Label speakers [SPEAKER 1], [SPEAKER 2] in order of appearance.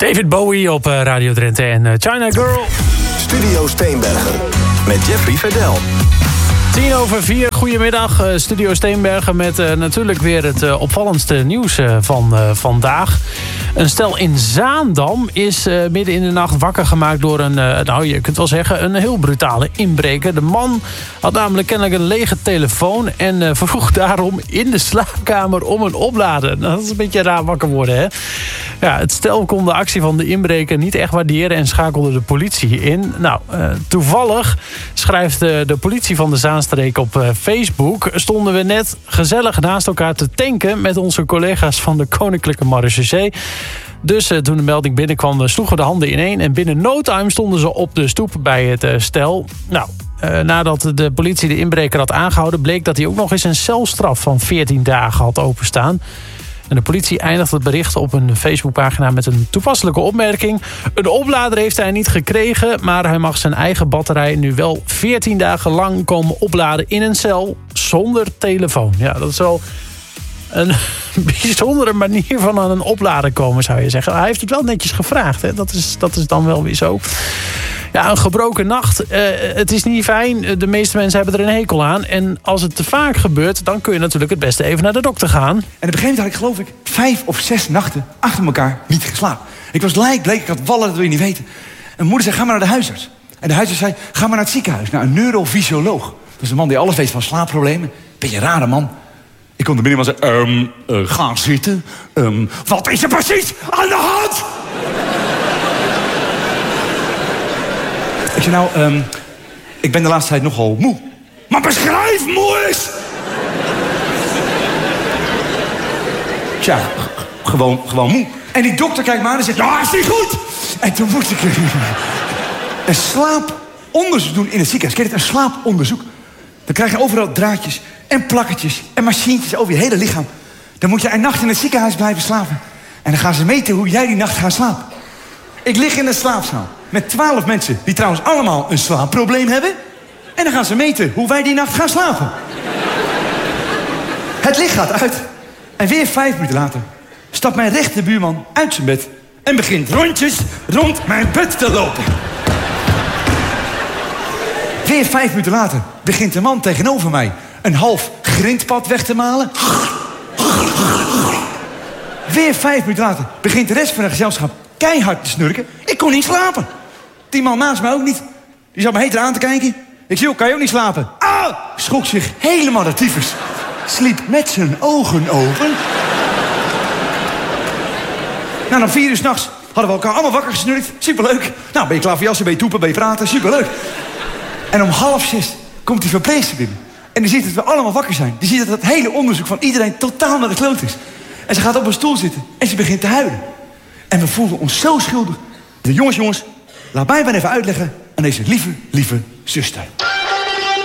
[SPEAKER 1] David Bowie op Radio Drenthe en China Girl.
[SPEAKER 2] Studio Steenbergen met Jeffrey Verdel.
[SPEAKER 1] 4:10, goedemiddag. Studio Steenbergen met natuurlijk weer het opvallendste nieuws van vandaag. Een stel in Zaandam is midden in de nacht wakker gemaakt door een, je kunt wel zeggen, een heel brutale inbreker. De man had namelijk kennelijk een lege telefoon en vroeg daarom in de slaapkamer om een oplader. Nou, dat is een beetje raar wakker worden, hè? Ja, het stel kon de actie van de inbreker niet echt waarderen en schakelde de politie in. Nou, toevallig schrijft de politie van de Zaanstreek op Facebook, stonden we net gezellig naast elkaar te tanken met onze collega's van de Koninklijke Marechaussee. Dus toen de melding binnenkwam, sloegen de handen ineen en binnen no time stonden ze op de stoep bij het stel. Nou, nadat de politie de inbreker had aangehouden, bleek dat hij ook nog eens een celstraf van 14 dagen had openstaan. En de politie eindigt het bericht op een Facebookpagina met een toepasselijke opmerking. Een oplader heeft hij niet gekregen, maar hij mag zijn eigen batterij nu wel 14 dagen lang komen opladen in een cel zonder telefoon. Ja, dat is wel een bijzondere manier van aan een oplader komen, zou je zeggen. Hij heeft het wel netjes gevraagd, hè? Dat is dan wel weer zo. Ja, een gebroken nacht. Het is niet fijn. De meeste mensen hebben er een hekel aan. En als het te vaak gebeurt, dan kun je natuurlijk het beste even naar de dokter gaan.
[SPEAKER 3] En op een gegeven moment had ik, geloof ik, 5 of 6 nachten achter elkaar niet geslapen. Ik was lijkbleek, ik had wallen, dat wil je niet weten. En mijn moeder zei, ga maar naar de huisarts. En de huisarts zei, ga maar naar het ziekenhuis, naar een neurofysioloog. Dat is een man die alles weet van slaapproblemen. Beetje een rare man. Ik kom er binnen en zei, ga zitten. Wat is er precies aan de hand? Ik zei, ik ben de laatste tijd nogal moe. Maar beschrijf moe is! Tja, gewoon moe. En die dokter kijkt me aan en zegt, ja, is niet goed! En toen moest ik een slaaponderzoek doen in het ziekenhuis. Ken je het, een slaaponderzoek? Dan krijg je overal draadjes en plakketjes en machientjes over je hele lichaam. Dan moet je een nacht in het ziekenhuis blijven slapen. En dan gaan ze meten hoe jij die nacht gaat slapen. Ik lig in de slaapzaal met 12 mensen die trouwens allemaal een slaapprobleem hebben. En dan gaan ze meten hoe wij die nacht gaan slapen. Het licht gaat uit. En weer 5 minuten later stapt mijn rechterbuurman uit zijn bed en begint rondjes rond mijn bed te lopen. Weer 5 minuten later begint de man tegenover mij een half grindpad weg te malen. Weer 5 minuten later begint de rest van het gezelschap keihard te snurken. Ik kon niet slapen. Die man naast mij ook niet. Die zat me heter aan te kijken. Ik zei, kan je ook niet slapen? Ah! Schrok zich helemaal de tyfus. Sliep met zijn ogen open. Nou, om 4 uur 's nachts hadden we elkaar allemaal wakker gesnurkt. Superleuk. Nou, ben je klaar voor jassen, ben je toepen, ben je praten? Superleuk. En om 5:30 komt die verpleegster binnen. En die ziet dat we allemaal wakker zijn. Die ziet dat het hele onderzoek van iedereen totaal naar de kloot is. En ze gaat op een stoel zitten en ze begint te huilen. En we voelden ons zo schuldig. De jongens, laat mij maar even uitleggen aan deze lieve zuster.